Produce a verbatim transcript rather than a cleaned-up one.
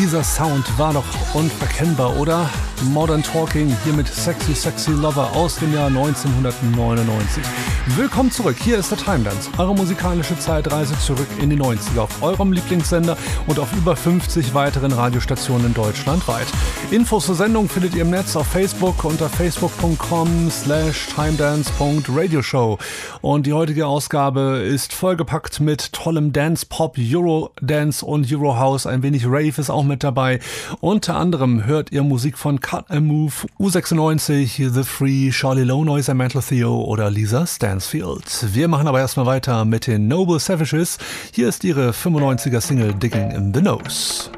Dieser Sound war doch unverkennbar, oder? Modern Talking hier mit Sexy Sexy Lover aus dem Jahr neunzehnhundertneunundneunzig. Willkommen zurück, hier ist der Time Dance, eure musikalische Zeitreise zurück in die neunziger auf eurem Lieblingssender und auf über fünfzig weiteren Radiostationen deutschlandweit. Infos zur Sendung findet ihr im Netz auf Facebook unter facebook punkt com slash timedance punkt radioshow. Und die heutige Ausgabe ist vollgepackt mit tollem Dance, Pop, Euro Dance und Euro House. Ein wenig Rave ist auch mit dabei. Unter anderem hört ihr Musik von Cut and Move, U sechsundneunzig, The Free, Charlie Low Noise, Mental Theo oder Lisa Stansfield. Wir machen aber erstmal weiter mit den Noble Savages. Hier ist ihre fünfundneunziger Single Digging in the Nose.